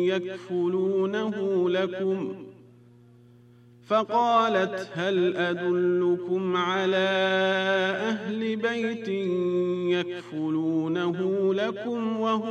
يكفلونه لكم فقالت هل أدلكم على أهل بيت يكفلونه لكم وهم